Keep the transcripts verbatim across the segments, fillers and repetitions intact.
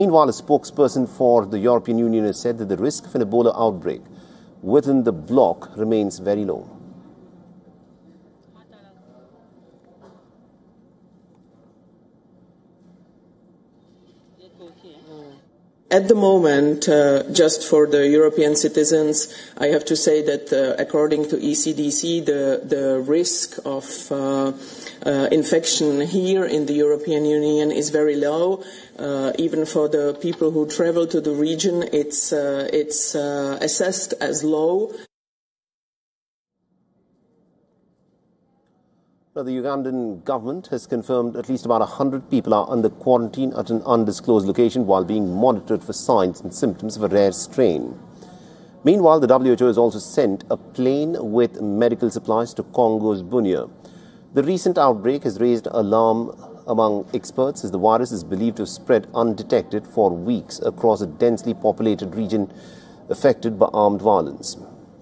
Meanwhile, a spokesperson for the European Union has said that the risk of an Ebola outbreak within the bloc remains very low. At the moment, uh, just for the European citizens, I have to say that uh, according to E C D C, the, the risk of uh, uh, infection here in the European Union is very low. Uh, even for the people who travel to the region, it's, uh, it's uh, assessed as low. Now, the Ugandan government has confirmed at least about one hundred people are under quarantine at an undisclosed location while being monitored for signs and symptoms of a rare strain. Meanwhile, the W H O has also sent a plane with medical supplies to Congo's Bunia. The recent outbreak has raised alarm among experts as the virus is believed to have spread undetected for weeks across a densely populated region affected by armed violence.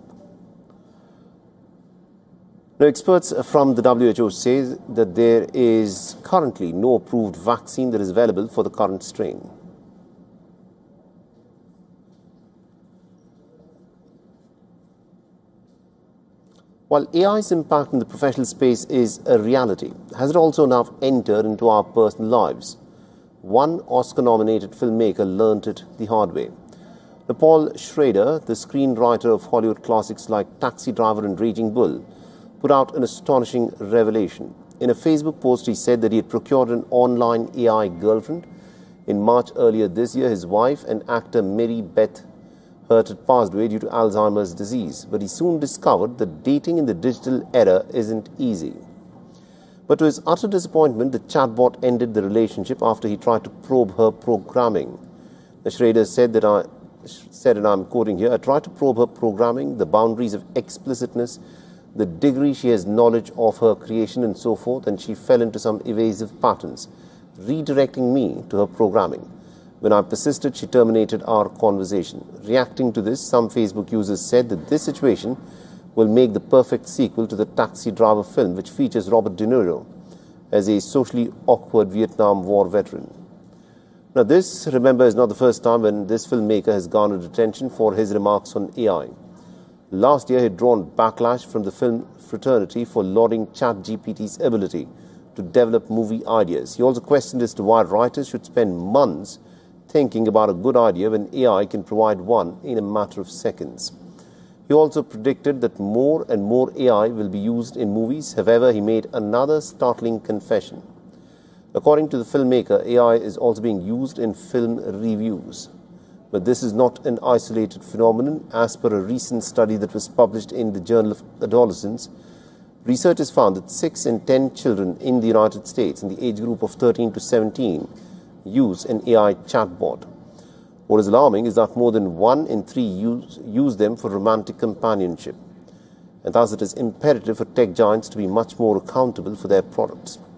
Now, experts from the W H O say that there is currently no approved vaccine that is available for the current strain. While A I's impact in the professional space is a reality, has it also now entered into our personal lives? One Oscar-nominated filmmaker learnt it the hard way. Now, Paul Schrader, the screenwriter of Hollywood classics like Taxi Driver and Raging Bull, put out an astonishing revelation. In a Facebook post, he said that he had procured an online A I girlfriend. In March earlier this year, his wife and actor Mary Beth Hurt had passed away due to Alzheimer's disease. But he soon discovered that dating in the digital era isn't easy. But to his utter disappointment, the chatbot ended the relationship after he tried to probe her programming. The Schrader said that I said, and I'm quoting here, I tried to probe her programming, the boundaries of explicitness, the degree she has knowledge of her creation and so forth, and she fell into some evasive patterns, redirecting me to her programming. When I persisted, she terminated our conversation. Reacting to this, some Facebook users said that this situation will make the perfect sequel to the Taxi Driver film, which features Robert De Niro as a socially awkward Vietnam War veteran. Now, this, remember, is not the first time when this filmmaker has garnered attention for his remarks on A I. Last year, he had drawn backlash from the film fraternity for lauding ChatGPT's ability to develop movie ideas. He also questioned as to why writers should spend months thinking about a good idea when A I can provide one in a matter of seconds. He also predicted that more and more A I will be used in movies. However, he made another startling confession. According to the filmmaker, A I is also being used in film reviews. But this is not an isolated phenomenon. As per a recent study that was published in the Journal of Adolescence, researchers found that six in ten children in the United States in the age group of thirteen to seventeen use an A I chatbot. What is alarming is that more than one in three use, use them for romantic companionship. And thus it is imperative for tech giants to be much more accountable for their products.